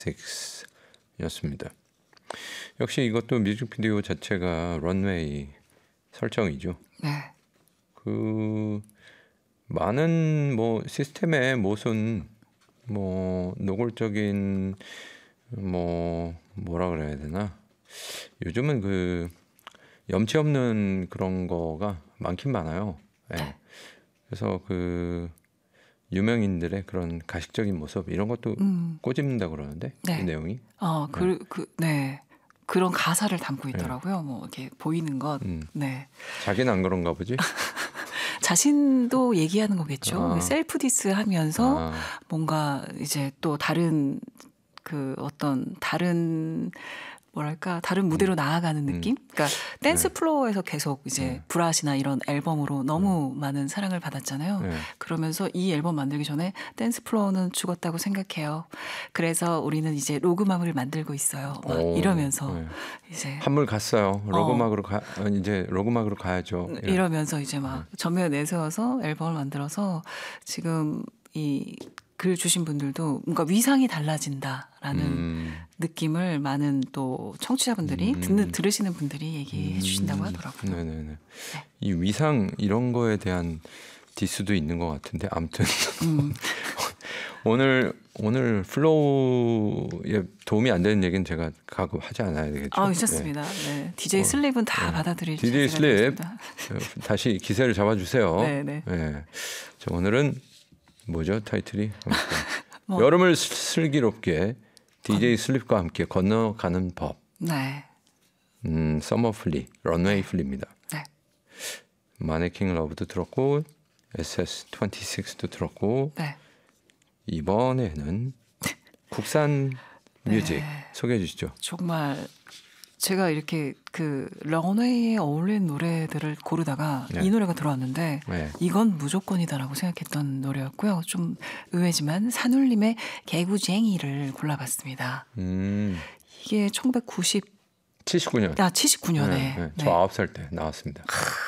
였습니다. 역시 이것도 뮤직비디오 자체가 런웨이 설정이죠. 네. 그 많은 뭐 시스템의 모순, 뭐 노골적인 뭐라 그래야 되나? 요즘은 그 염치 없는 그런 거가 많긴 많아요. 네. 그래서 그 유명인들의 그런 가식적인 모습 이런 것도 꼬집는다 그러는데 네. 이 내용이. 네. 그런 가사를 담고 있더라고요. 뭐 이렇게 보이는 것. 네. 자기는 안 그런가 보지? 자신도 얘기하는 거겠죠. 셀프 디스 하면서 뭔가 이제 또 다른 그 어떤 다른 뭐랄까 다른 무대로 나아가는 느낌? 그러니까 댄스 플로어에서 계속 이제 브라시나 이런 앨범으로 너무 많은 사랑을 받았잖아요. 그러면서 이 앨범 만들기 전에 댄스 플로어는 죽었다고 생각해요. 그래서 우리는 이제 로그맘을 만들고 있어요. 막 이러면서 이제 한물 갔어요. 이제 로그막으로 가야죠. 이러면서 이제 막 전면에 내세워서 앨범을 만들어서 지금 이 글 주신 분들도 뭔가 위상이 달라진다라는 느낌을 많은 또 청취자분들이 들으시는 분들이 얘기해 주신다고 하더라고요. 네네네. 네. 이 위상 이런 거에 대한 디스도 있는 것 같은데 아무튼 오늘 플로우에 도움이 안 되는 얘기는 제가 하지 않아야 되겠죠. 괜찮습니다. 네. DJ 슬립은 다 받아들일 DJ 슬립 다시 기세를 잡아주세요. 네네. 네. 자, 오늘은 뭐죠 타이틀이? 여름을 슬기롭게 DJ 슬립과 함께 건너가는 법. 네. 서머 플리, 런웨이 플리입니다. 네. 마네킹 러브도 들었고 SS26도 들었고 네. 이번에는 국산 뮤직 소개해 주시죠. 정말 제가 이렇게 그 런웨이에 어울리는 노래들을 고르다가 이 노래가 들어왔는데 이건 무조건이다라고 생각했던 노래였고요. 좀 의외지만 산울림의 개구쟁이를 골라봤습니다. 이게 79년. 79년에. 네. 저 9살 때 나왔습니다.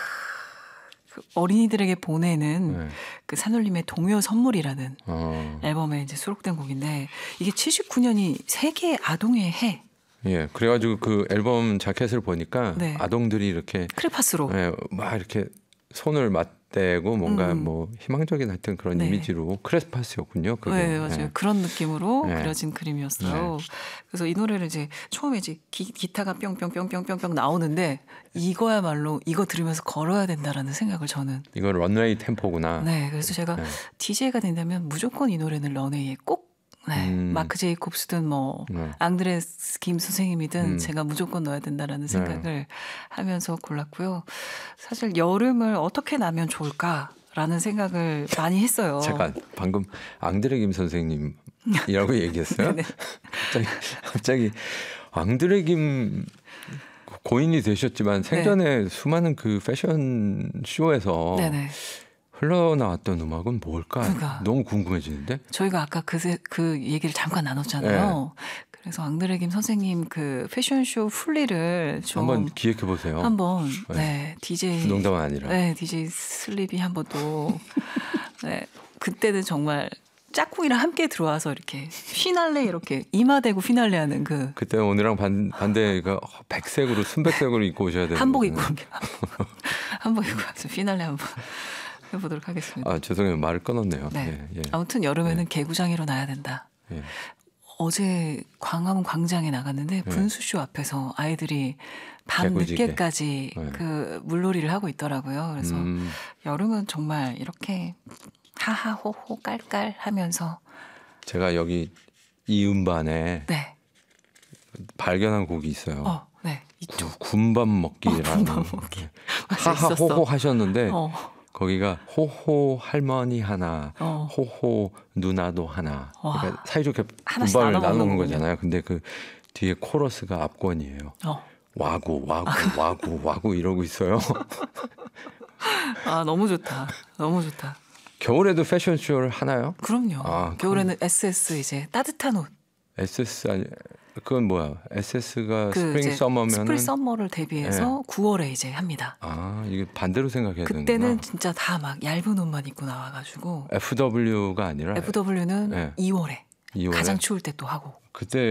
그 어린이들에게 보내는 그 산울림의 동요 선물이라는 앨범에 이제 수록된 곡인데 이게 79년이 세계 아동의 해. 예, 그래가지고 그 앨범 자켓을 보니까 아동들이 이렇게 크레파스로 막 이렇게 손을 맞대고 뭔가 뭐 희망적인 하여튼 그런 이미지로 크레파스였군요. 그게. 네, 맞아요. 그런 느낌으로 그려진 그림이었어요. 그래서 이 노래를 이제 처음에 이제 기타가 뿅뿅뿅뿅뿅뿅 나오는데 이거야말로 이거 들으면서 걸어야 된다라는 생각을 저는. 이거 런웨이 템포구나. 네, 그래서 제가 DJ가 된다면 무조건 이 노래는 런웨이에 꼭. 마크 제이콥스든 뭐 앙드레스 김 선생님이든 제가 무조건 넣어야 된다라는 생각을 하면서 골랐고요. 사실 여름을 어떻게 나면 좋을까라는 생각을 많이 했어요. 잠깐 방금 앙드레 김 선생님이라고 얘기했어요? 갑자기 앙드레 김 고인이 되셨지만 생전에 수많은 그 패션 쇼에서 흘러나왔던 음악은 뭘까? 그러니까. 너무 궁금해지는데? 저희가 아까 그 얘기를 잠깐 나눴잖아요. 그래서 앙드레 김 선생님 그 패션쇼 풀리를 좀 한번 기획해 보세요. 한번 DJ 농담은 아니라. DJ 슬립이 한번 또 그때는 정말 짝꿍이랑 함께 들어와서 이렇게 휘날레 이렇게 이마대고 휘날레하는 그때 오늘랑 반대가 백색으로 순백색으로 입고 오셔야 되는 한복 입고 한복 입고 와서 휘날레 한번 해보도록 하겠습니다. 죄송해요. 말을 끊었네요. 아무튼 여름에는 개구장이로 나야 된다. 어제 광화문 광장에 나갔는데 분수쇼 앞에서 아이들이 밤 늦게까지 그 물놀이를 하고 있더라고요. 그래서 여름은 정말 이렇게 하하호호 깔깔 하면서 제가 여기 이 음반에 발견한 곡이 있어요. 이쪽 군밤 먹기라는 하하호호 하셨는데 거기가 호호 할머니 하나, 호호 누나도 하나. 그러니까 사이좋게 군밤을 나누는 거잖아요. 근데 그 뒤에 코러스가 압권이에요. 와구 이러고 있어요. 너무 좋다. 너무 좋다. 겨울에도 패션쇼를 하나요? 그럼요. 겨울에는 SS 이제 따뜻한 옷. SS 아니 그건 뭐야? SS가 스프링 서머면은 스프링 서머를 대비해서 9월에 이제 합니다. 이게 반대로 생각해야 되는구나. 그때는 진짜 다 막 얇은 옷만 입고 나와가지고 FW가 아니라 FW는 2월에 가장 추울 때 또 하고. 그때